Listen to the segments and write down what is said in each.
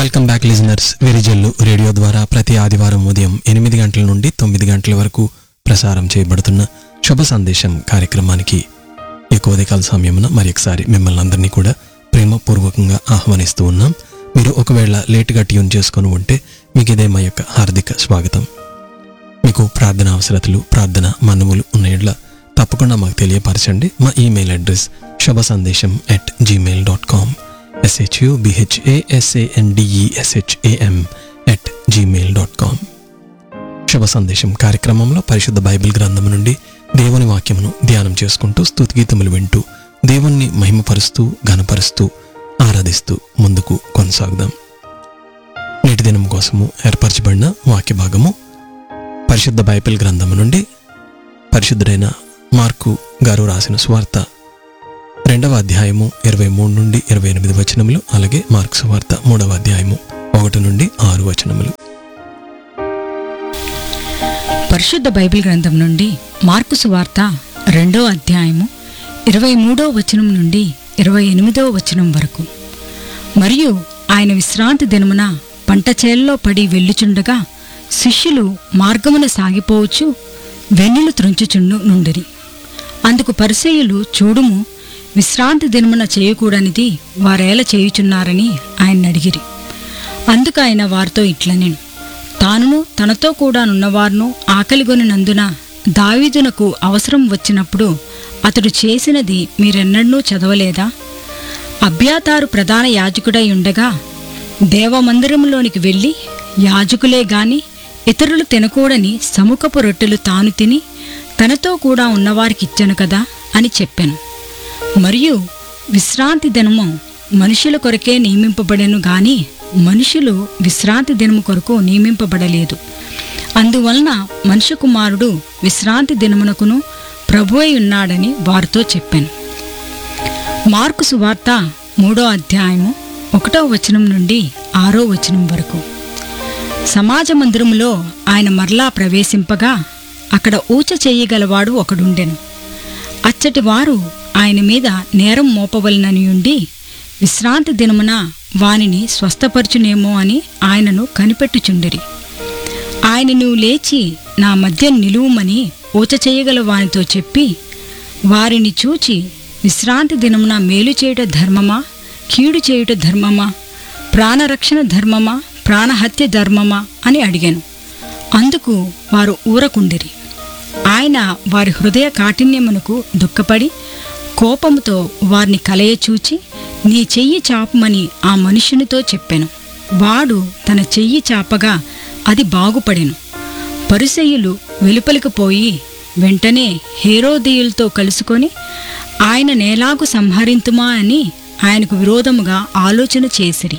Welcome back listeners. వెరిజల్లు radio ద్వారా ప్రతి ఆదివారం ఉదయం 8 గంటల నుండి 9 గంటల వరకు ప్రసారం చేయబడుతున్న శుభ సందేశం కార్యక్రమానికి ఈ ఉదయకాల సమయమున మరొకసారి మిమ్మల్ని అందరినీ కూడా ప్రేమపూర్వకంగా ఆహ్వానిస్తూ ఉన్నాం. మీరు ఒకవేళ లేటుగా ట్యూన్ చేసుకొని ఉంటే మీకు ఇదే మా యొక్క హార్దిక స్వాగతం. మీకు ప్రార్థన అవసరతలు, ప్రార్థన మనవులు ఉన్న తప్పకుండా మాకు తెలియపరచండి. మా ఈమెయిల్ అడ్రస్ shubhasandesh@gmail.com shubhasandesh@gmail.com. శుభ సందేశం కార్యక్రమంలో పరిశుద్ధ బైబిల్ గ్రంథం నుండి దేవుని వాక్యమును ధ్యానం చేసుకుంటూ స్తుతిగీతములు వింటూ దేవుణ్ణి మహిమపరుస్తూ ఘనపరుస్తూ ఆరాధిస్తూ ముందుకు కొనసాగుదాం. నేటి దినం కోసము ఏర్పరచబడిన వాక్య భాగము పరిశుద్ధ బైబిల్ గ్రంథము నుండి పరిశుద్ధుడైన మార్కు గారు రాసిన సువార్త 2వ అధ్యాయము 23 నుండి 28 వచనములు, అలాగే మార్కు సువార్త 3వ అధ్యాయము 1 నుండి 6 వచనములు. పరిశుద్ధ బైబిల్ గ్రంథం నుండి మార్కు సువార్త 2వ అధ్యాయము 23వ వచనం నుండి 28వ వచనం వరకు. మరియు ఆయన విశ్రాంతి దినమున పంట చేలలో పడి వెళ్ళుచుండగా శిష్యులు మార్గమున సాగిపోవచ్చు వెన్నులు త్రుంచుచుండు నుండిరి. అందుకు పరిసయ్యులు, చూడుము, విశ్రాంతి దినమున చేయకూడనిది వారేలా చేయుచున్నారని ఆయన అడిగిరి. అందుకు ఆయన వారితో ఇట్లనెను, తానును తనతో కూడా నున్నవారును ఆకలిగొనినందున దావీదునకు అవసరం వచ్చినప్పుడు అతడు చేసినది మీరెన్నడూ చదవలేదా? అబ్యాతారు ప్రధాన యాజకుడై ఉండగా దేవమందిరములోనికి వెళ్ళి యాజకులే గాని ఇతరులు తినకూడని సముఖపు రొట్టెలు తాను తిని తనతో కూడా ఉన్నవారికిచ్చెను కదా అని చెప్పాను. మరియు విశ్రాంతి దినము మనుషుల కొరకే నియమింపబడెను గాని మనుషులు విశ్రాంతి దినము కొరకు నియమింపబడలేదు. అందువలన మనుష్య కుమారుడు విశ్రాంతి దినమునకును ప్రభువై ఉన్నాడని వారితో చెప్పాను. మార్కు సువార్త 3వ అధ్యాయము 1వ వచనం నుండి 6వ వచనం వరకు. సమాజ మందిరములో ఆయన మరలా ప్రవేశింపగా అక్కడ ఊచ చెయ్యగలవాడు ఒకడుండెను. అచ్చటి వారు ఆయన మీద నేరం మోపవలననియుండి విశ్రాంతి దినమున వానిని స్వస్థపరచునేమో అని ఆయనను కనిపెట్టుచుండిరి. ఆయన, నువ్వు లేచి నా మధ్య నిలువుమని ఊచ చెయ్యగల వానితో చెప్పి వారిని చూచి, విశ్రాంతి దినమున మేలు చేయుట ధర్మమా, కీడు చేయుట ధర్మమా, ప్రాణరక్షణ ధర్మమా, ప్రాణహత్య ధర్మమా అని అడిగాను. అందుకు వారు ఊరకుండిరి. ఆయన వారి హృదయ కాఠిన్యమునకు దుఃఖపడి కోపముతో వారిని కలయచూచి, నీ చెయ్యి చాపమని ఆ మనుష్యునితో చెప్పాను. వాడు తన చెయ్యి చాపగా అది బాగుపడెను. పరిసయ్యులు వెలుపలికి పోయి వెంటనే హేరోదీయులతో కలుసుకొని ఆయన నేలాగు సంహరింతుమా అని ఆయనకు విరోధముగా ఆలోచన చేసిరి.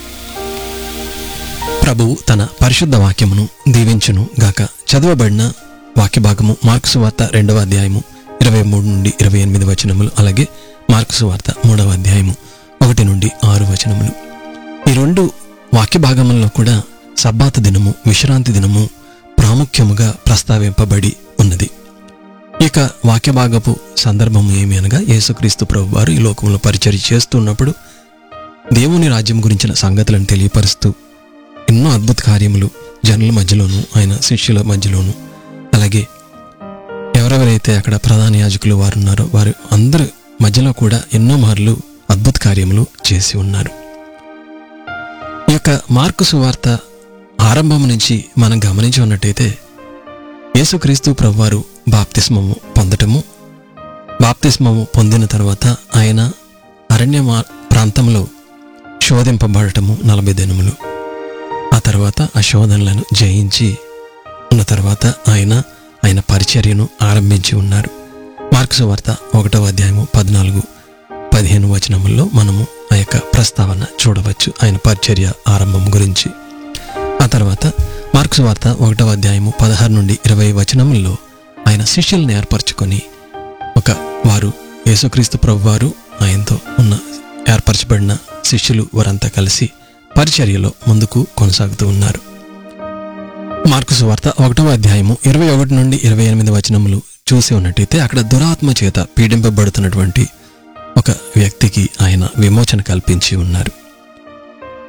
ప్రభువు తన పరిశుద్ధ వాక్యమును దీవించును గాక. చదవబడిన వాక్య భాగము మార్కు సువార్త 2వ అధ్యాయము 23 నుండి 28 వచనములు, అలాగే మార్కు సువార్త 3వ అధ్యాయము 1 నుండి 6 వచనములు. ఈ 2 వాక్య భాగములలో కూడా సబ్బాతు దినము, విశ్రాంతి దినము ప్రాముఖ్యముగా ప్రస్తావింపబడి ఉన్నది. ఇక వాక్య భాగపు సందర్భము ఏమి అనగా, యేసుక్రీస్తు ప్రభు వారు ఈ లోకంలో పరిచర్య చేస్తున్నప్పుడు దేవుని రాజ్యం గురించిన సంగతులను తెలియపరుస్తూ ఎన్నో అద్భుత కార్యములు జనుల మధ్యలోనూ ఆయన శిష్యుల మధ్యలోనూ, అలాగే ఎవరెవరైతే అక్కడ ప్రధాన యాజకులు వారు ఉన్నారో వారు అందరి మధ్యలో కూడా ఎన్నో మార్లు అద్భుత కార్యములు చేసి ఉన్నారు. ఈ యొక్క మార్కు సువార్త ఆరంభం నుంచి మనం గమనించి ఉన్నట్టయితే యేసుక్రీస్తు ప్రభువారు బాప్తిస్మము పొందటము, బాప్తిస్మము పొందిన తర్వాత ఆయన అరణ్య ప్రాంతంలో శోధింపబడటము 40 దినములు. ఆ తర్వాత ఆ శోధనలను జయించి ఉన్న తర్వాత ఆయన పరిచర్యను ఆరంభించి ఉన్నారు. మార్కు సువార్త 1వ అధ్యాయము 14-15 వచనముల్లో మనము ఆ యొక్క ప్రస్తావన చూడవచ్చు ఆయన పరిచర్య ఆరంభం గురించి. ఆ తర్వాత మార్కు సువార్త 1వ అధ్యాయము 16 నుండి 20 వచనముల్లో ఆయన శిష్యులను ఏర్పరచుకొని వారు యేసుక్రీస్తు ప్రభు వారు ఆయనతో ఉన్న ఏర్పరచబడిన శిష్యులు వారంతా కలిసి పరిచర్యలో ముందుకు కొనసాగుతూ ఉన్నారు. మార్కు సువార్త 1వ అధ్యాయము 21 నుండి 28 వచనములు చూసి ఉన్నట్టయితే అక్కడ దురాత్మ చేత పీడింపబడుతున్నటువంటి ఒక వ్యక్తికి ఆయన విమోచన కల్పించి ఉన్నారు.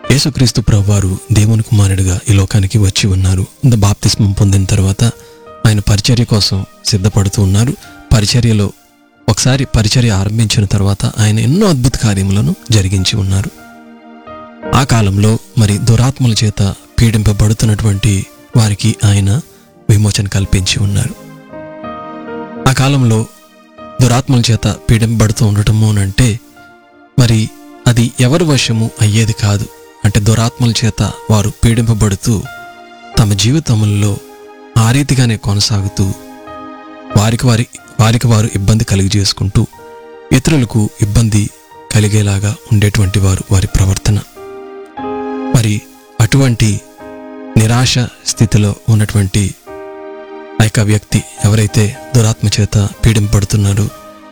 యేసుక్రీస్తు ప్రభువారు దేవుని కుమారుడిగా ఈ లోకానికి వచ్చి ఉన్నారు. బాప్తిస్మం పొందిన తర్వాత ఆయన పరిచర్య కోసం సిద్ధపడుతూ ఉన్నారు. పరిచర్యలో ఒకసారి పరిచర్య ఆరంభించిన తర్వాత ఆయన ఎన్నో అద్భుత కార్యములను జరిగించి ఉన్నారు. ఆ కాలంలో మరి దురాత్మల చేత పీడింపబడుతున్నటువంటి వారికి ఆయన విమోచన కల్పించి ఉన్నారు. ఆ కాలంలో దురాత్మల చేత పీడింపబడుతూ ఉండటము అంటే మరి అది ఎవరి వశము అయ్యేది కాదు. అంటే దురాత్మల చేత వారు పీడింపబడుతూ తమ జీవితంలో ఆ రీతిగానే కొనసాగుతూ వారికి వారు ఇబ్బంది కలిగజేసుకుంటూ ఇతరులకు ఇబ్బంది కలిగేలాగా ఉండేటువంటి వారి ప్రవర్తన. మరి అటువంటి నిరాశ స్థితిలో ఉన్నటువంటి ఆ యొక్క వ్యక్తి ఎవరైతే దురాత్మ చేత పీడింపబడుతున్నారో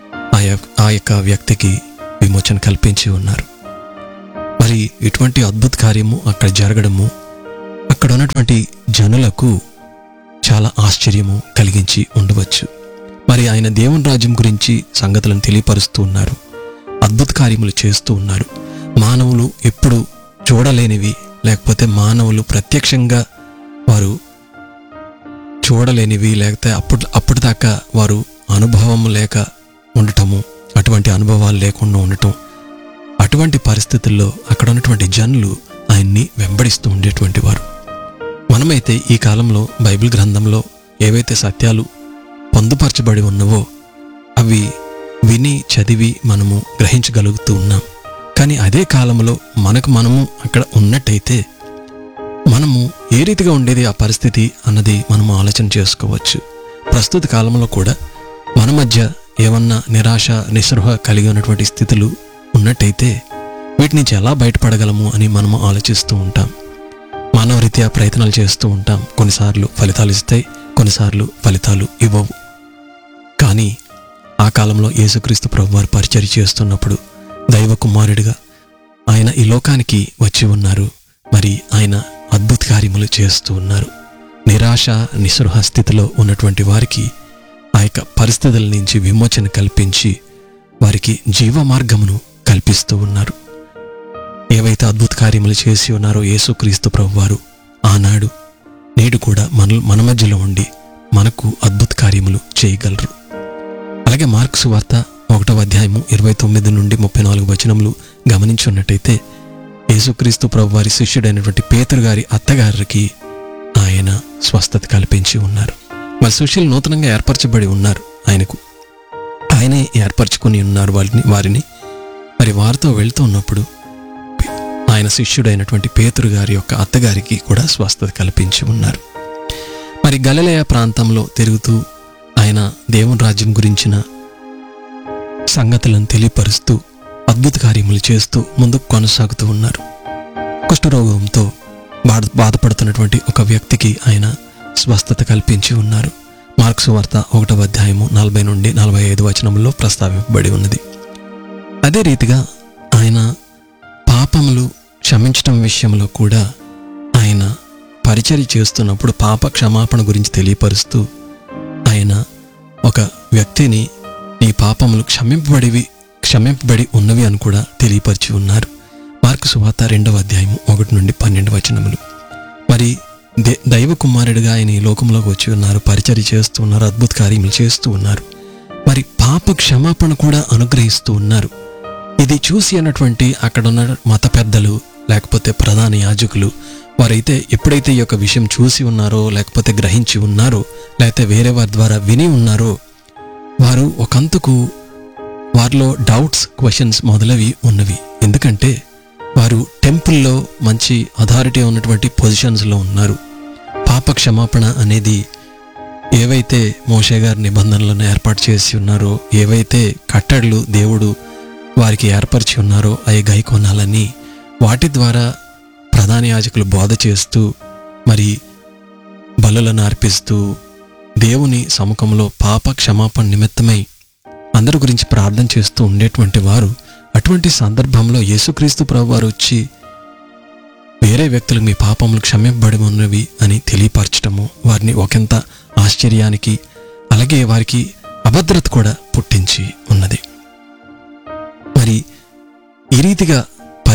ఆ యొక్క వ్యక్తికి విమోచన కల్పించి ఉన్నారు. మరి ఇటువంటి అద్భుత కార్యము అక్కడ జరగడము అక్కడ ఉన్నటువంటి జనులకు చాలా ఆశ్చర్యము కలిగించి ఉండవచ్చు. మరి ఆయన దేవుని రాజ్యం గురించి సంగతులను తెలియపరుస్తూ ఉన్నారు, అద్భుత కార్యములు చేస్తూ ఉన్నారు. మానవులు ఎప్పుడు చూడలేనివి, లేకపోతే మానవులు ప్రత్యక్షంగా వారు చూడలేనివి, లేకపోతే అప్పటిదాకా వారు అనుభవం లేక ఉండటము, అటువంటి అనుభవాలు లేకుండా ఉండటం, అటువంటి పరిస్థితుల్లో అక్కడ ఉన్నటువంటి జనులు ఆయన్ని వెంబడిస్తూ ఉండేటువంటి వారు. మనమైతే ఈ కాలంలో బైబిల్ గ్రంథంలో ఏవైతే సత్యాలు పొందుపరచబడి ఉన్నవో అవి విని చదివి మనము గ్రహించగలుగుతూ ఉన్నాం. కానీ అదే కాలంలో మనము అక్కడ ఉన్నట్టయితే మనము ఏ రీతిగా ఉండేది ఆ పరిస్థితి అన్నది మనము ఆలోచన చేసుకోవచ్చు. ప్రస్తుత కాలంలో కూడా మన మధ్య ఏమన్నా నిరాశ నిస్పృహ కలిగి ఉన్నటువంటి స్థితులు ఉన్నట్టయితే వీటి నుంచి ఎలా బయటపడగలము అని మనము ఆలోచిస్తూ ఉంటాం. మానవరీత్యా ప్రయత్నాలు చేస్తూ ఉంటాం. కొన్నిసార్లు ఫలితాలు ఇస్తాయి, కొన్నిసార్లు ఫలితాలు ఇవ్వవు. కానీ ఆ కాలంలో యేసుక్రీస్తు ప్రభువారు పరిచర్య చేస్తున్నప్పుడు దైవ కుమారుడిగా ఆయన ఈ లోకానికి వచ్చి ఉన్నారు. మరి ఆయన అద్భుత కార్యములు చేస్తూ ఉన్నారు. నిరాశ నిస్పృహ స్థితిలో ఉన్నటువంటి వారికి ఆ యొక్క పరిస్థితుల నుంచి విమోచన కల్పించి వారికి జీవ మార్గమును కల్పిస్తూ ఉన్నారు. ఏవైతే అద్భుత కార్యములు చేసి ఉన్నారో యేసుక్రీస్తు ప్రభువారు ఆనాడు నేడు కూడా మన మధ్యలో ఉండి మనకు అద్భుత కార్యములు చేయగలరు. అలాగే మార్కు సువార్త 1వ అధ్యాయము 29 నుండి 34 వచనములు గమనించున్నట్టయితే యేసుక్రీస్తు ప్రభువారి శిష్యుడైనటువంటి పేతురు గారి అత్తగారికి ఆయన స్వస్థత కల్పించి ఉన్నారు. మరి శిష్యులు నూతనంగా ఏర్పరచబడి ఉన్నారు. ఆయనే ఏర్పరచుకొని ఉన్నారు వారిని. మరి వారితో వెళ్తూ ఉన్నప్పుడు ఆయన శిష్యుడైనటువంటి పేతురు గారి యొక్క అత్తగారికి కూడా స్వస్థత కల్పించి ఉన్నారు. మరి గలిలయ ప్రాంతంలో తిరుగుతూ ఆయన దేవుని రాజ్యం గురించిన సంగతులను తెలియపరుస్తూ అద్భుత కార్యములు చేస్తూ ముందుకు కొనసాగుతూ ఉన్నారు. కుష్ఠరోగంతో బాధపడుతున్నటువంటి ఒక వ్యక్తికి ఆయన స్వస్థత కల్పించి ఉన్నారు. మార్కు సువార్త 1వ అధ్యాయము 40 నుండి 45 వచనములో ప్రస్తావింపబడి ఉన్నది. అదే రీతిగా ఆయన పాపములు క్షమించటం విషయంలో కూడా ఆయన పరిచర్య చేస్తున్నప్పుడు పాప క్షమాపణ గురించి తెలియపరుస్తూ ఆయన ఒక వ్యక్తిని నీ పాపములు క్షమింపబడి ఉన్నవి అని కూడా తెలియపరిచి ఉన్నారు. మార్కు సువార్త 2వ అధ్యాయము 1 నుండి 12 వచనములు. మరి దైవ కుమారుడిగా ఆయన ఈ లోకంలోకి వచ్చి ఉన్నారు, పరిచర్య చేస్తూ ఉన్నారు, అద్భుత కార్యములు చేస్తూ ఉన్నారు. మరి పాప క్షమాపణ కూడా అనుగ్రహిస్తూ ఉన్నారు. ఇది చూసి అన్నటువంటి అక్కడ ఉన్న మత పెద్దలు లేకపోతే ప్రధాన యాజకులు వారైతే ఎప్పుడైతే ఈ యొక్క విషయం చూసి ఉన్నారో, లేకపోతే గ్రహించి ఉన్నారో, లేకపోతే వేరే వారి ద్వారా విని ఉన్నారో, వారు ఒకంతకు వారిలో డౌట్స్, క్వశ్చన్స్ మొదలవి ఉన్నవి. ఎందుకంటే వారు టెంపుల్లో మంచి అథారిటీ ఉన్నటువంటి పొజిషన్స్లో ఉన్నారు. పాప క్షమాపణ అనేది ఏవైతే మోషే గారి నిబంధనలను ఏర్పాటు చేసి ఉన్నారో, ఏవైతే కట్టడలు దేవుడు వారికి ఏర్పరిచి ఉన్నారో అవి గైకొనాలని వాటి ద్వారా ప్రధాన యాజకులు బోధ చేస్తూ మరి బలులను అర్పిస్తూ దేవుని సముఖంలో పాప క్షమాపణ నిమిత్తమై అందరి గురించి ప్రార్థన చేస్తూ ఉండేటువంటి వారు అటువంటి సందర్భంలో యేసుక్రీస్తు ప్రభువారు వచ్చి వేరే వ్యక్తులకు మీ పాపములు క్షమింపబడి ఉన్నవి అని తెలియపరచటము వారిని ఒకంత ఆశ్చర్యానికి అలాగే వారికి అభద్రత కూడా పుట్టించి ఉన్నది. మరి ఈ రీతిగా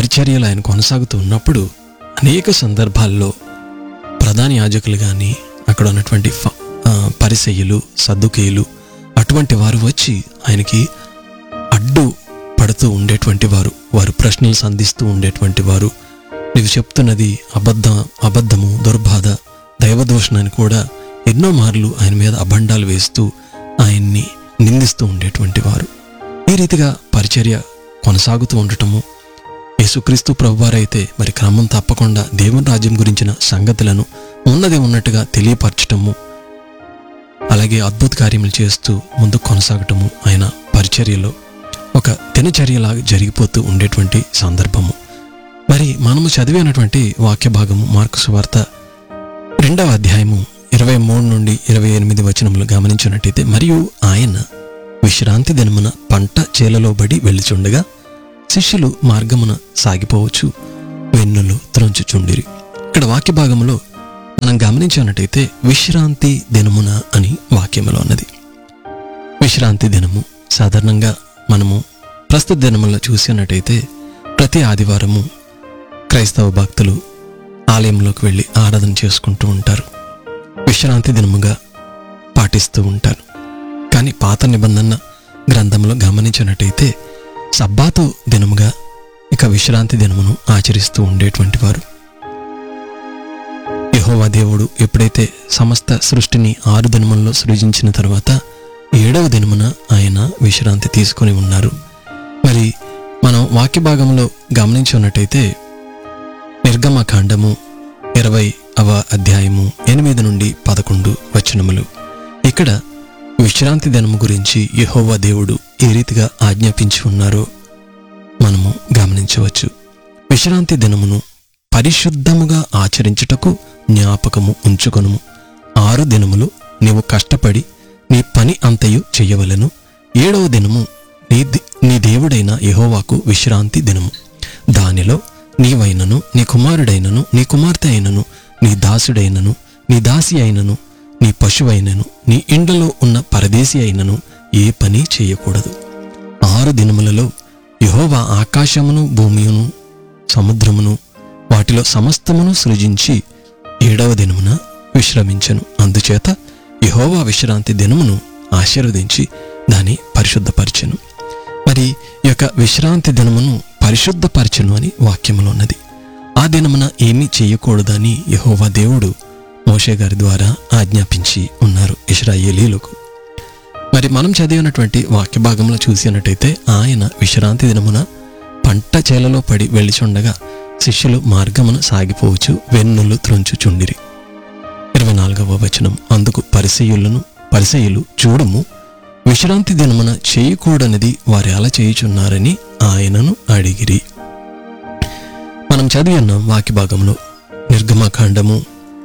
పరిచర్యలు ఆయన కొనసాగుతూ ఉన్నప్పుడు అనేక సందర్భాల్లో ప్రధాన యాజకులు కానీ అక్కడ ఉన్నటువంటి పరిసయ్యులు, సద్దుకేయులు అటువంటి వారు వచ్చి ఆయనకి అడ్డు పడుతూ ఉండేటువంటి వారు, వారు ప్రశ్నలు సంధిస్తూ ఉండేటువంటి వారు. నీవు చెప్తున్నది అబద్ధము, దుర్బాధ, దైవదూషణ అని కూడా ఎన్నో మార్లు ఆయన మీద అభండాలు వేస్తూ ఆయన్ని నిందిస్తూ ఉండేటువంటి వారు. ఈ రీతిగా పరిచర్య కొనసాగుతూ ఉండటము, యేసుక్రీస్తు ప్రభువారైతే మరి క్రమం తప్పకుండా దేవుని రాజ్యం గురించిన సంగతులను ఉన్నది ఉన్నట్టుగా తెలియపరచటము, అలాగే అద్భుత కార్యములు చేస్తూ ముందుకు కొనసాగటము ఆయన పరిచర్యలో ఒక దినచర్యలాగా జరిగిపోతూ ఉండేటువంటి సందర్భము. మరి మనము చదివినటువంటి వాక్య భాగము మార్కు సువార్త 2వ అధ్యాయము 23 నుండి 28 వచనములు గమనించినట్టయితే, మరియు ఆయన విశ్రాంతి దినమున పంట చేలలో బడి వెళ్ళుచుండగా శిష్యులు మార్గమున సాగిపోవచ్చు, వెన్నులు త్రొంచుచుండిరి. ఇక్కడ వాక్య భాగంలో మనం గమనించినట్టయితే విశ్రాంతి దినమున అని వాక్యములో ఉన్నది. విశ్రాంతి దినము సాధారణంగా మనము ప్రస్తుత దినములో చూసినట్టయితే ప్రతి ఆదివారము క్రైస్తవ భక్తులు ఆలయంలోకి వెళ్ళి ఆరాధన చేసుకుంటూ ఉంటారు, విశ్రాంతి దినముగా పాటిస్తూ ఉంటారు. కానీ పాత నిబంధన గ్రంథంలో గమనించినట్టయితే సబ్బాతు దినముగా ఇక విశ్రాంతి దినమును ఆచరిస్తూ ఉండేటువంటి వారు. యెహోవా దేవుడు ఎప్పుడైతే సమస్త సృష్టిని 6 దినముల్లో సృజించిన తర్వాత 7వ దినమున ఆయన విశ్రాంతి తీసుకొని ఉన్నారు. మరి మనం వాక్య భాగంలో గమనించున్నట్టయితే నిర్గమకాండము 20వ అధ్యాయము 8 నుండి 11 వచనములు, ఇక్కడ విశ్రాంతి దినము గురించి యెహోవా దేవుడు ఏ రీతిగా ఆజ్ఞాపించి ఉన్నారో మనము గమనించవచ్చు. విశ్రాంతి దినమును పరిశుద్ధముగా ఆచరించుటకు జ్ఞాపకము ఉంచుకొనుము. 6 దినములు నీవు కష్టపడి నీ పని అంతయు చెయ్యవలెను. 7వ దినము నీ దేవుడైన యెహోవాకు విశ్రాంతి దినము. దానిలో నీవైనను, నీ కుమారుడైనను, నీ కుమార్తె అయినను, నీ దాసుడైనను, నీ దాసి అయినను, నీ పశువైనను, నీ ఇండ్లలో ఉన్న పరదేశి అయినను ఏ పని చేయకూడదు. 6 దినములలో యెహోవా ఆకాశమును, భూమియును, సముద్రమును, వాటిలో సమస్తమును సృజించి 7వ దినమున విశ్రమించెను. అందుచేత యెహోవా విశ్రాంతి దినమును ఆశీర్వదించి దాన్ని పరిశుద్ధపరచెను. మరి ఈ యొక్క విశ్రాంతి దినమును పరిశుద్ధపరచెను అని వాక్యములో ఉన్నది. ఆ దినమున ఏమీ చేయకూడదని యెహోవా దేవుడు మోషే గారి ద్వారా ఆజ్ఞాపించి ఉన్నారు ఇశ్రాయేలీయులకు. మరి మనం చదివినటువంటి వాక్య భాగంలో చూసినట్టయితే ఆయన విశ్రాంతి దినమున పంట చేలలో పడి వెళ్ళిచుండగా శిష్యులు మార్గమున సాగిపోవచ్చు, వెన్నులు త్రొంచుచుండిరి. 24వ వచనం, అందుకు పరిసయ్యులు చూడము, విశ్రాంతి దినమున చేయకూడనిది వారు ఎలా చేయుచున్నారని ఆయనను అడిగిరి. మనం చదివిన వాక్య భాగంలో నిర్గమకాండము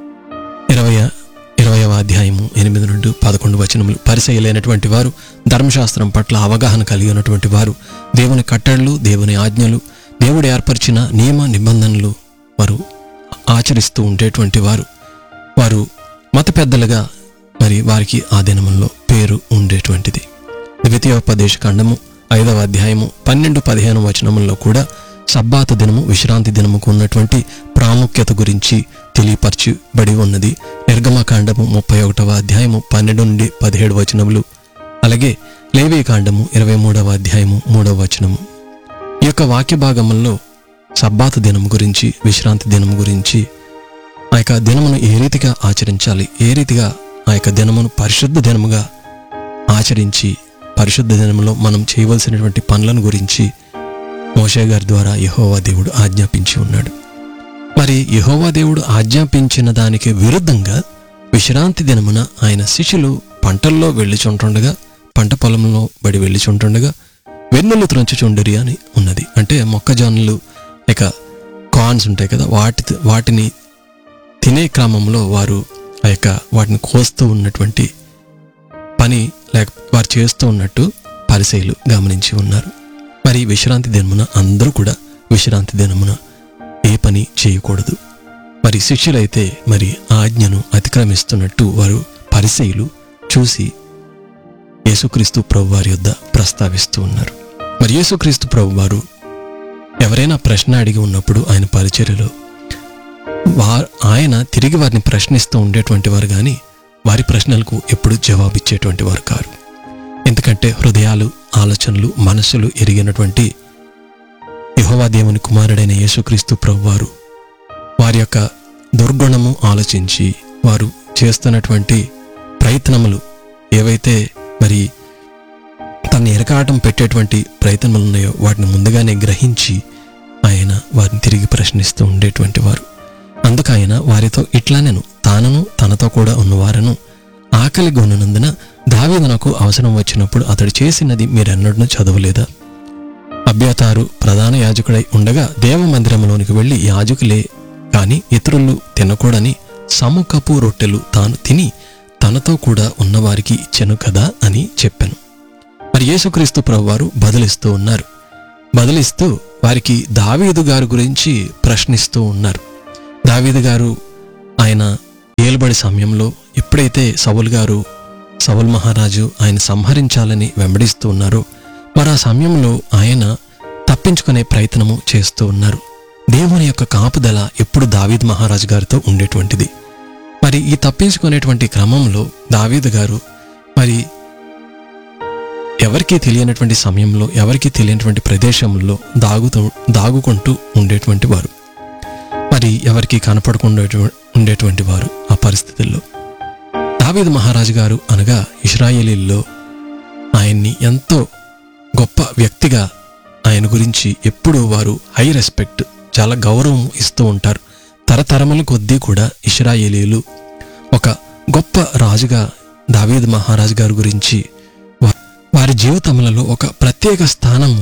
20వ అధ్యాయము 8 నుండి 11 వచనములు, పరిసయ్యులైనటువంటి వారు, ధర్మశాస్త్రం పట్ల అవగాహన కలిగి ఉన్నటువంటి వారు, దేవుని కట్టడలు, దేవుని ఆజ్ఞలు, దేవుడు ఏర్పరిచిన నియమ నిబంధనలు వారు ఆచరిస్తూ ఉండేటువంటి వారు, వారు మత పెద్దలుగా మరి వారికి ఆ దినముల్లో పేరు ఉండేటువంటిది. ద్వితీయోపదేశ కాండము 5వ అధ్యాయము 12-15 వచనముల్లో కూడా సబ్బాతు దినము, విశ్రాంతి దినముకు ఉన్నటువంటి ప్రాముఖ్యత గురించి తెలియపరచబడి ఉన్నది. నిర్గమకాండము 31వ అధ్యాయము 12 నుండి 17 వచనములు, అలాగే లేవీ కాండము 23వ అధ్యాయము 3వ వచనము. ఈ యొక్క వాక్య భాగముల్లో సబ్బాతు దినము గురించి, విశ్రాంతి దినము గురించి, ఆ యొక్క దినమును ఏ రీతిగా ఆచరించాలి, ఏ రీతిగా ఆ యొక్క దినమును పరిశుద్ధ దినముగా ఆచరించి పరిశుద్ధ దినములో మనం చేయవలసినటువంటి పనులను గురించి మోషే గారి ద్వారా యెహోవా దేవుడు ఆజ్ఞాపించి ఉన్నాడు. మరి యెహోవా దేవుడు ఆజ్ఞాపించిన దానికి విరుద్ధంగా విశ్రాంతి దినమున ఆయన శిష్యులు పంటల్లో వెళ్ళిచుంటుండగా, పంట పొలంలో బడి వెళ్ళిచుంటుండగా వెన్నులు త్రొంచుచుండిరి అని ఉన్నది. అంటే మొక్కజొన్నలు ఇక కార్న్స్ ఉంటాయి కదా, వాటిని తినే క్రమంలో వారు ఆ యొక్క వాటిని కోస్తూ ఉన్నటువంటి పని వారు చేస్తూ ఉన్నట్టు పరిసయ్యులు గమనించి ఉన్నారు. మరి విశ్రాంతి దినమున అందరూ కూడా విశ్రాంతి దినమున ఏ పని చేయకూడదు. మరి శిష్యులైతే మరి ఆజ్ఞను అతిక్రమిస్తున్నట్టు వారు పరిసయ్యులు చూసి యేసుక్రీస్తు ప్రభువారి యొద్ద ప్రస్తావిస్తూ ఉన్నారు. మరి యేసుక్రీస్తు ప్రభువారు ఎవరైనా ప్రశ్న అడిగి ఉన్నప్పుడు ఆయన పరిచర్యలో ఆయన తిరిగి వారిని ప్రశ్నిస్తూ ఉండేటువంటి వారు కానీ వారి ప్రశ్నలకు ఎప్పుడు జవాబిచ్చేటువంటి వారు కారు. ఎందుకంటే హృదయాలు, ఆలోచనలు, మనస్సులు ఎరిగినటువంటి యెహోవా దేవుని కుమారుడైన యేసుక్రీస్తు ప్రభువారు వారి యొక్క దుర్గుణము ఆలోచించి వారు చేస్తున్నటువంటి ప్రయత్నములు ఏవైతే మరి తను ఎరకాటం పెట్టేటువంటి ప్రయత్నములు ఉన్నాయో వాటిని ముందుగానే గ్రహించి ఆయన వారిని తిరిగి ప్రశ్నిస్తూ ఉండేటువంటి వారు. అందుకు ఆయన వారితో ఇట్లానెను, తానను తనతో కూడా ఉన్నవారను ఆకలి గొన్నునందున దావీదునకు అవసరం వచ్చినప్పుడు అతడు చేసినది మీరెన్నడూ చదవలేదా? అబ్యాతారు ప్రధాన యాజకుడై ఉండగా దేవమందిరంలోనికి వెళ్ళి యాజకులే కాని ఇతరులు తినకూడని సముఖపు రొట్టెలు తాను తిని తనతో కూడా ఉన్నవారికి ఇచ్చెను కదా అని చెప్పాను. మరి యేసుక్రీస్తు ప్రభువారు బదులిస్తూ వారికి దావీదు గారి గురించి ప్రశ్నిస్తూ ఉన్నారు. దావీదు గారు ఆయన ఏలుబడి సమయంలో ఎప్పుడైతే సౌలు మహారాజు ఆయన సంహరించాలని వెంబడిస్తూ ఉన్నారో మరి ఆ సమయంలో ఆయన తప్పించుకునే ప్రయత్నము చేస్తూ ఉన్నారు. దేవుని యొక్క కాపుదల ఎప్పుడు దావీదు మహారాజు గారితో ఉండేటువంటిది. మరి ఈ తప్పించుకునేటువంటి క్రమంలో దావీదు గారు మరి ఎవరికీ తెలియనటువంటి సమయంలో, ఎవరికీ తెలియనటువంటి ప్రదేశంలో దాగుకుంటూ ఉండేటువంటి వారు, మరి ఎవరికి కనపడకుండా ఉండేటువంటి వారు. ఆ పరిస్థితుల్లో దావీదు మహారాజు గారు అనగా ఇశ్రాయేలీల్లో ఆయన్ని ఎంతో గొప్ప వ్యక్తిగా ఆయన గురించి ఎప్పుడూ వారు హై రెస్పెక్ట్, చాలా గౌరవం ఇస్తూ ఉంటారు. తరతరముల కొద్దీ కూడా ఇశ్రాయేలీలు ఒక గొప్ప రాజుగా దావీదు మహారాజు గారి గురించి వారి జీవితములలో ఒక ప్రత్యేక స్థానము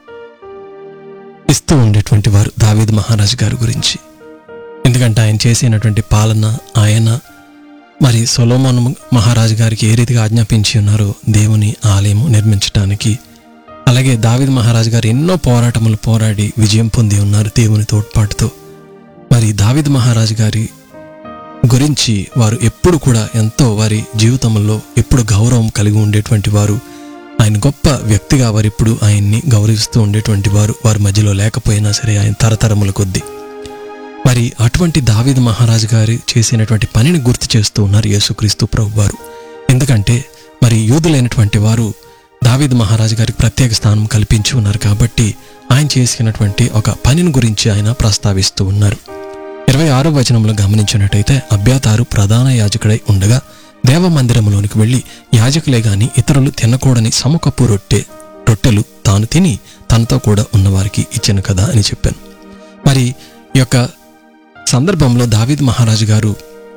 ఇస్తూ ఉండేటువంటి వారు దావీదు మహారాజు గారి గురించి. ఎందుకంటే ఆయన చేసినటువంటి పాలన, ఆయన మరి సొలొమోను మహారాజు గారికి ఏ రీతిగా ఆజ్ఞాపించి ఉన్నారో దేవుని ఆలయము నిర్మించడానికి, అలాగే దావీదు మహారాజు గారు ఎన్నో పోరాటములు పోరాడి విజయం పొంది ఉన్నారు దేవుని తోడ్పాటుతో. మరి దావీదు మహారాజు గారి గురించి వారు ఎప్పుడు కూడా ఎంతో వారి జీవితంలో ఎప్పుడు గౌరవం కలిగి ఉండేటువంటి వారు. ఆయన గొప్ప వ్యక్తిగా వారు ఎప్పుడు ఆయన్ని గౌరవిస్తూ ఉండేటువంటి వారు. వారి మధ్యలో లేకపోయినా సరే ఆయన తరతరముల కొద్దీ. మరి అటువంటి దావీదు మహారాజు గారు చేసినటువంటి పనిని గుర్తు చేస్తూ ఉన్నారు యేసుక్రీస్తు ప్రభువారు. ఎందుకంటే మరి యూదులైనటువంటి వారు దావీదు మహారాజు గారికి ప్రత్యేక స్థానం కల్పించి ఉన్నారు కాబట్టి ఆయన చేసినటువంటి ఒక పనిని గురించి ఆయన ప్రస్తావిస్తూ ఉన్నారు. 26వ వచనంలో గమనించినట్టయితే అబ్యాతారు ప్రధాన యాజకుడై ఉండగా దేవమందిరంలోనికి వెళ్ళి యాజకులే గాని ఇతరులు తినకూడని సముఖపు రొట్టెలు తాను తిని తనతో కూడా ఉన్నవారికి ఇచ్చెను కదా అని చెప్పాను. మరి ఈ యొక్క సందర్భంలో దావీదు మహారాజు గారు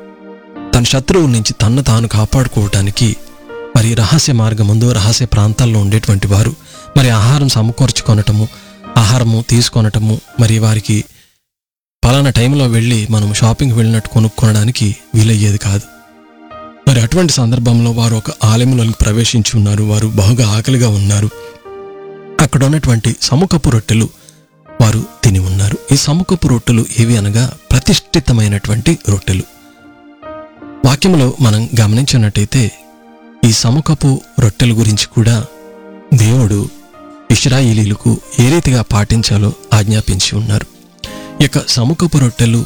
తన శత్రువుల నుంచి తన్ను తాను కాపాడుకోవటానికి మరి రహస్య మార్గముందు రహస్య ప్రాంతాల్లో ఉండేటువంటి వారు మరి ఆహారం సమకూర్చుకొనటము, ఆహారము తీసుకొనటము, మరి వారికి పలానా టైంలో వెళ్ళి మనం షాపింగ్కి వెళ్ళినట్టు కొనుక్కోవడానికి వీలయ్యేది కాదు. మరి అటువంటి సందర్భంలో వారు ఒక ఆలయంలోకి ప్రవేశించి ఉన్నారు. వారు బహుగా ఆకలిగా ఉన్నారు. అక్కడ ఉన్నటువంటి సముఖపు రొట్టెలు వారు తిని ఉన్నారు. ఈ సముఖపు రొట్టెలు ఏవి అనగా ప్రతిష్ఠితమైనటువంటి రొట్టెలు. వాక్యంలో మనం గమనించినట్టయితే ఈ సముఖపు రొట్టెల గురించి కూడా దేవుడు ఇశ్రాయేలీయులకు ఏ రీతిగా పాటించాలో ఆజ్ఞాపించి ఉన్నారు. ఈ యొక్క సముఖపు రొట్టెలు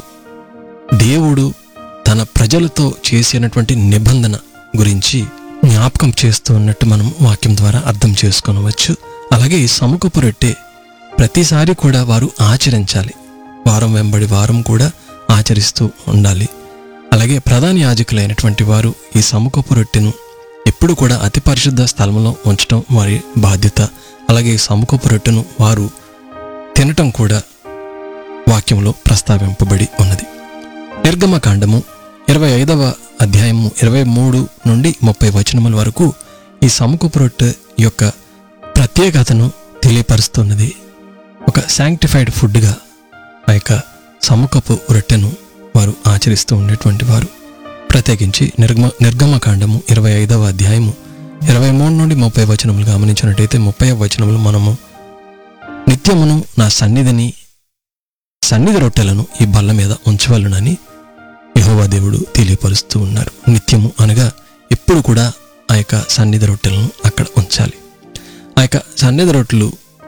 దేవుడు తన ప్రజలతో చేసినటువంటి నిబంధన గురించి జ్ఞాపకం చేస్తూ ఉన్నట్టు మనం వాక్యం ద్వారా అర్థం చేసుకొనవచ్చు. అలాగే ఈ సముఖపు రొట్టె ప్రతిసారి కూడా వారు ఆచరించాలి. వారం వెంబడి వారం కూడా ఆచరిస్తూ ఉండాలి. అలాగే ప్రధాన యాజకులైనటువంటి వారు ఈ సముఖపు రొట్టెను ఎప్పుడు కూడా అతి పరిశుద్ధ స్థలంలో ఉంచడం వారి బాధ్యత. అలాగే ఈ సముఖపు రొట్టెను వారు తినటం కూడా వాక్యంలో ప్రస్తావింపబడి ఉన్నది. నిర్గమకాండము 25వ అధ్యాయము 23 నుండి 30 వచనముల వరకు ఈ సముఖపు రొట్టె యొక్క ప్రత్యేకతను తెలియపరుస్తున్నది. ఒక శాంక్టిఫైడ్ ఫుడ్గా ఆ యొక్క సముఖపు రొట్టెను వారు ఆచరిస్తూ ఉండేటువంటి వారు. ప్రత్యేకించి నిర్గమకాండము 25వ అధ్యాయము 23 నుండి 30 వచనములు గమనించినట్టయితే 30వ వచనములు మనము నిత్యమును నా సన్నిధి రొట్టెలను ఈ బల్ల మీద ఉంచవలనని యెహోవా దేవుడు తెలియపరుస్తూ ఉన్నారు. నిత్యము అనగా ఎప్పుడు కూడా ఆ యొక్క సన్నిధి రొట్టెలను అక్కడ ఉంచాలి. ఆ యొక్క సన్నిధి రొట్టెలు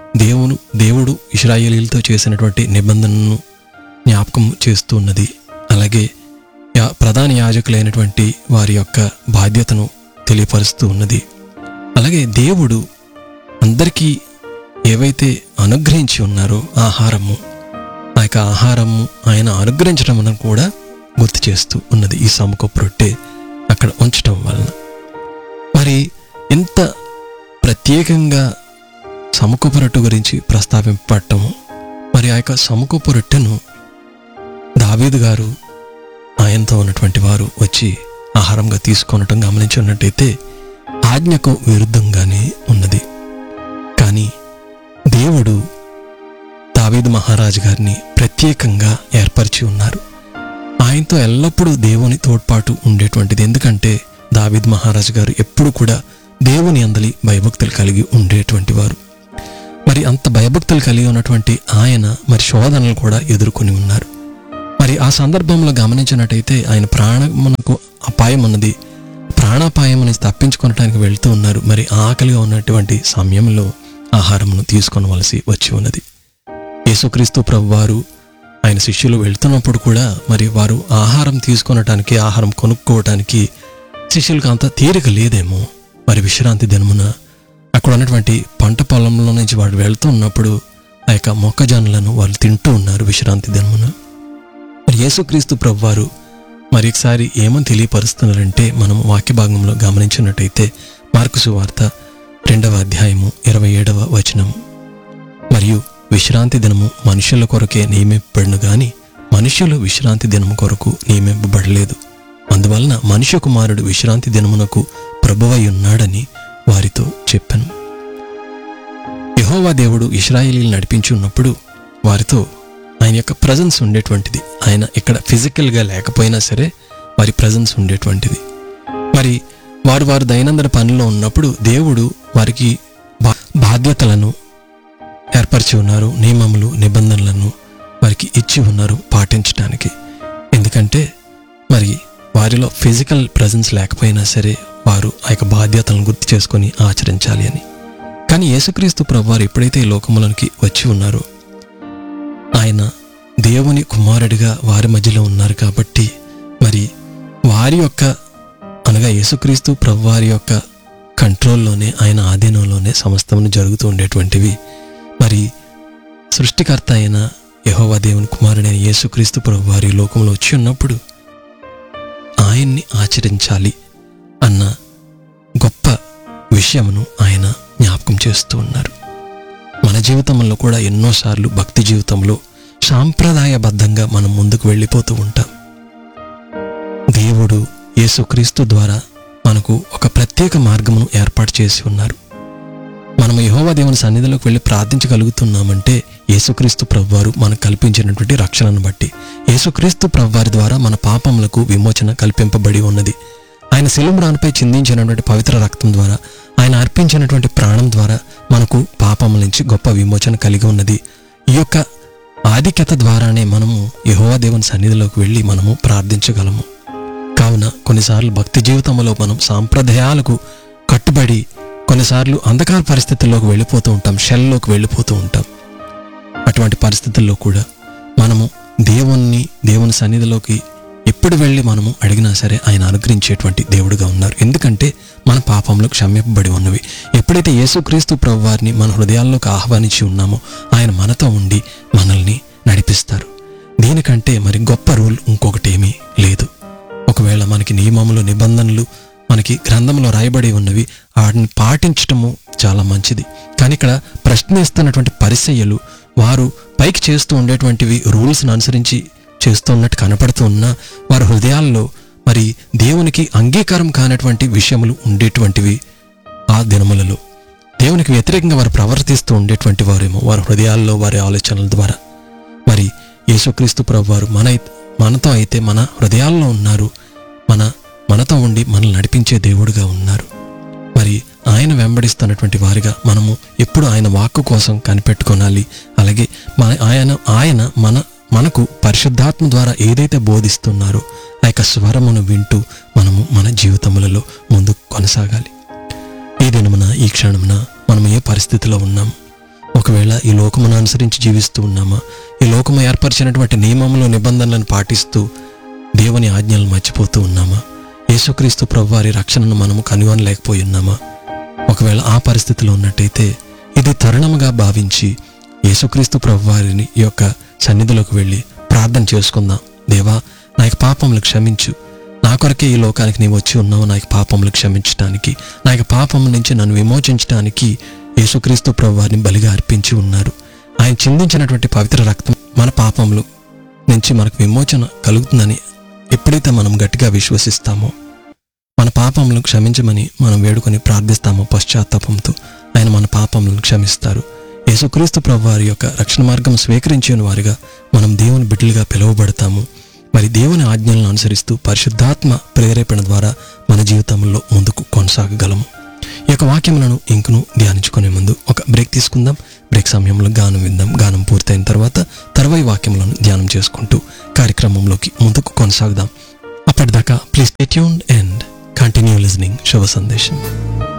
దేవుడు ఇశ్రాయేలీలతో చేసినటువంటి నిబంధనను జ్ఞాపకం చేస్తూ ఉన్నది. అలాగే ప్రధాన యాజకులైనటువంటి వారి యొక్క బాధ్యతను తెలియపరుస్తూ ఉన్నది. అలాగే దేవుడు అందరికీ ఏవైతే అనుగ్రహించి ఉన్నారో ఆహారము, ఆ యొక్క ఆహారము ఆయన అనుగ్రహించడం కూడా గుర్తు చేస్తూ ఉన్నది. ఈ సమకూప రొట్టె అక్కడ ఉంచటం వలన మరి ఇంత ప్రత్యేకంగా సమకూప రొట్టె గురించి ప్రస్తావింపబడటము, మరి ఆ యొక్క సమకూప రొట్టెను దావీదు గారు ఆయనతో ఉన్నటువంటి వారు వచ్చి ఆహారంగా తీసుకొనటం గమనించున్నట్టయితే ఆజ్ఞకు విరుద్ధంగానే ఉన్నది. కానీ దేవుడు దావీదు మహారాజు గారిని ప్రత్యేకంగా ఏర్పరిచి ఉన్నారు. ఆయనతో ఎల్లప్పుడూ దేవుని తోడ్పాటు ఉండేటువంటిది. ఎందుకంటే దావీదు మహారాజు గారు ఎప్పుడు కూడా దేవుని అందలి భయభక్తులు కలిగి ఉండేటువంటి వారు. మరి అంత భయభక్తులు కలిగి ఉన్నటువంటి ఆయన మరి శోధనలు కూడా ఎదుర్కొని ఉన్నారు. మరి ఆ సందర్భంలో గమనించినట్టయితే ఆయన ప్రాణమునకు అపాయం ఉన్నది, ప్రాణాపాయం అనేది తప్పించుకోవటానికి వెళ్తూ ఉన్నారు. మరి ఆకలిగా ఉన్నటువంటి సమయంలో ఆహారమును తీసుకొనవలసి వచ్చి ఉన్నది. యేసుక్రీస్తు ప్రభువారు ఆయన శిష్యులు వెళ్తున్నప్పుడు కూడా మరి వారు ఆహారం తీసుకొనటానికి, ఆహారం కొనుక్కోవటానికి శిష్యులకు అంత తీరిక లేదేమో. మరి విశ్రాంతి దినమున అక్కడ ఉన్నటువంటి పంట పొలంలో నుంచి వాడు వెళ్తూ ఉన్నప్పుడు ఆ యొక్క మొక్కజొన్నలను వాళ్ళు తింటూ ఉన్నారు విశ్రాంతి దినమున. మరి యేసుక్రీస్తు ప్రభువారు మరి ఒకసారి ఏమని తెలియపరుస్తున్నారంటే మనం వాక్య భాగంలో గమనించినట్టయితే మార్కు సువార్త 2వ అధ్యాయము 27వ వచనం, మరియు విశ్రాంతి దినము మనుషుల కొరకే నియమింపబడును గాని మనుష్యులు విశ్రాంతి దినము కొరకు నియమింపబడలేదు. అందువలన మనుష్య కుమారుడు విశ్రాంతి దినమునకు ప్రభువై ఉన్నాడని వారితో చెప్పాను. యెహోవా దేవుడు ఇశ్రాయేలీయులను నడిపించి ఉన్నప్పుడు వారితో ఆయన యొక్క ప్రజెన్స్ ఉండేటువంటిది. ఆయన ఇక్కడ ఫిజికల్గా లేకపోయినా సరే వారి ప్రజెన్స్ ఉండేటువంటిది. మరి వారు దైనందిన పనిలో ఉన్నప్పుడు దేవుడు వారికి బాధ్యతలను ఏర్పరిచి ఉన్నారు, నియమములు నిబంధనలను వారికి ఇచ్చి ఉన్నారు పాటించడానికి. ఎందుకంటే మరి వారిలో ఫిజికల్ ప్రజెన్స్ లేకపోయినా సరే వారు ఆ యొక్క బాధ్యతలను గుర్తు చేసుకొని ఆచరించాలి అని. కానీ యేసుక్రీస్తు ప్రభువారు ఎప్పుడైతే ఈ లోకములోనికి వచ్చి ఉన్నారో ఆయన దేవుని కుమారుడిగా వారి మధ్యలో ఉన్నారు కాబట్టి మరి వారి యొక్క అనగా యేసుక్రీస్తు ప్రభువారి యొక్క కంట్రోల్లోనే, ఆయన ఆధీనంలోనే సమస్తమును జరుగుతూ ఉండేటువంటివి. మరి సృష్టికర్త అయిన యెహోవా దేవుని కుమారుడైన యేసుక్రీస్తు ప్రభువారి లోకంలో వచ్చి ఉన్నప్పుడు ఆయన్ని ఆచరించాలి అన్న గొప్ప విషయమును ఆయన జ్ఞాపకం చేస్తూ ఉన్నారు. మన జీవితంలో కూడా ఎన్నోసార్లు భక్తి జీవితంలో సాంప్రదాయబద్ధంగా మనం ముందుకు వెళ్ళిపోతూ ఉంటాం. దేవుడు యేసుక్రీస్తు ద్వారా మనకు ఒక ప్రత్యేక మార్గమును ఏర్పాటు చేసి ఉన్నారు. మనం యెహోవా దేవుని సన్నిధిలోకి వెళ్ళి ప్రార్థించగలుగుతున్నామంటే యేసుక్రీస్తు ప్రభువారు మనకు కల్పించినటువంటి రక్షణను బట్టి. యేసుక్రీస్తు ప్రభువారి ద్వారా మన పాపములకు విమోచన కల్పింపబడి ఉన్నది. ఆయన శిలువరాణపై చిందించినటువంటి పవిత్ర రక్తం ద్వారా, ఆయన అర్పించినటువంటి ప్రాణం ద్వారా మనకు పాపముల నుంచి గొప్ప విమోచన కలిగి ఉన్నది. ఈ యొక్క ఆధిక్యత ద్వారానే మనము యెహోవా దేవుని సన్నిధిలోకి వెళ్ళి మనము ప్రార్థించగలము. కావున కొన్నిసార్లు భక్తి జీవితంలో మనం సాంప్రదాయాలకు కట్టుబడి కొన్నిసార్లు అంధకార పరిస్థితుల్లోకి వెళ్ళిపోతూ ఉంటాం, షెల్లోకి వెళ్ళిపోతూ ఉంటాం. అటువంటి పరిస్థితుల్లో కూడా మనము దేవుని సన్నిధిలోకి ఎప్పుడు వెళ్ళి మనము అడిగినా సరే ఆయన అనుగ్రహించేటువంటి దేవుడుగా ఉన్నారు. ఎందుకంటే మన పాపంలో క్షమింపబడి ఉన్నవి. ఎప్పుడైతే యేసుక్రీస్తు ప్రభువారిని మన హృదయాల్లోకి ఆహ్వానించి ఉన్నామో ఆయన మనతో ఉండి మనల్ని నడిపిస్తారు. దీనికంటే మరి గొప్ప రూల్ ఇంకొకటేమీ లేదు. ఒకవేళ మనకి నియమములు నిబంధనలు మనకి గ్రంథంలో రాయబడి ఉన్నవి, వాటిని పాటించటము చాలా మంచిది. కానీ ఇక్కడ ప్రశ్నిస్తున్నటువంటి పరిసయ్యులు వారు పైకి చేస్తూ ఉండేటువంటివి రూల్స్ను అనుసరించి చేస్తున్నట్టు కనపడుతూ ఉన్నా వారి హృదయాల్లో మరి దేవునికి అంగీకారం కానటువంటి విషయములు ఉండేటువంటివి. ఆ దినములలో దేవునికి వ్యతిరేకంగా వారు ప్రవర్తిస్తూ ఉండేటువంటి వారేమో వారి హృదయాల్లో వారి ఆలోచనల ద్వారా. మరి యేసుక్రీస్తు ప్రభువారు మనతో అయితే మన హృదయాల్లో ఉన్నారు, మనతో ఉండి మనల్ని నడిపించే దేవుడుగా ఉన్నారు. మరి ఆయన వెంబడిస్తున్నటువంటి వారిగా మనము ఎప్పుడు ఆయన వాక్కు కోసం కనిపెట్టుకోనాలి. అలాగే ఆయన మనకు పరిశుద్ధాత్మ ద్వారా ఏదైతే బోధిస్తున్నారో ఆ యొక్క స్వరమును వింటూ మనము మన జీవితములలో ముందుకు కొనసాగాలి. ఈ దినమున ఈ క్షణమున మనం ఏ పరిస్థితిలో ఉన్నాం, ఒకవేళ ఈ లోకమును అనుసరించి జీవిస్తూ ఉన్నామా? ఈ లోకము ఏర్పరిచినటువంటి నియమములు నిబంధనలను పాటిస్తూ దేవుని ఆజ్ఞలను మర్చిపోతూ ఉన్నామా? యేసుక్రీస్తు ప్రభువారి రక్షణను మనము కనుగొనలేకపోయి ఉన్నామా? ఒకవేళ ఆ పరిస్థితిలో ఉన్నట్టయితే ఇది తరుణముగా భావించి యేసుక్రీస్తు ప్రభువారిని యొక్క సన్నిధిలోకి వెళ్ళి ప్రార్థన చేసుకుందాం. దేవా, నా యొక్క పాపములు క్షమించు. నా కొరకే ఈ లోకానికి నీవు వచ్చి ఉన్నావు. నా యొక్క పాపములు క్షమించడానికి, నా యొక్క పాపం నుంచి నన్ను విమోచించడానికి యేసుక్రీస్తు ప్రభువారిని బలిగా అర్పించి ఉన్నారు. ఆయన చిందించినటువంటి పవిత్ర రక్తం మన పాపములు నుంచి మనకు విమోచన కలుగుతుందని ఎప్పుడైతే మనం గట్టిగా విశ్వసిస్తామో, మన పాపములను క్షమించమని మనం వేడుకొని ప్రార్థిస్తామో పశ్చాత్తాపంతో, ఆయన మన పాపములను క్షమిస్తారు. యేసుక్రీస్తు ప్రభువారి యొక్క రక్షణ మార్గం స్వీకరించిన వారిగా మనం దేవుని బిడ్డలుగా పిలువబడతాము. మరి దేవుని ఆజ్ఞలను అనుసరిస్తూ పరిశుద్ధాత్మ ప్రేరేపణ ద్వారా మన జీవితంలో ముందుకు కొనసాగగలము. ఈ యొక్క వాక్యములను ఇంకను ధ్యానించుకునే ముందు ఒక బ్రేక్ తీసుకుందాం. బ్రేక్ సమయంలో గానం విందాం. గానం పూర్తయిన తర్వాయి వాక్యములను ధ్యానం చేసుకుంటూ కార్యక్రమంలోకి ముందుకు కొనసాగుదాం. అప్పటిదాకా please stay tuned and continue listening శుభ సందేశం.